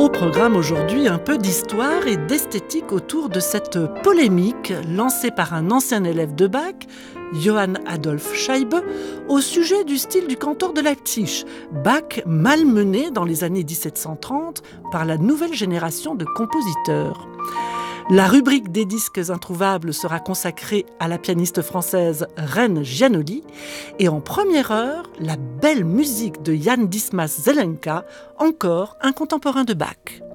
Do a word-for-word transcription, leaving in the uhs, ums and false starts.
Au programme aujourd'hui, un peu d'histoire et d'esthétique autour de cette polémique lancée par un ancien élève de Bach, Johann Adolph Scheibe, au sujet du style du cantor de Leipzig, Bach malmené dans les années dix-sept cent trente par la nouvelle génération de compositeurs. La rubrique des disques introuvables sera consacrée à la pianiste française Reine Gianoli et en première heure, la belle musique de Jan Dismas Zelenka, encore un contemporain de Bach.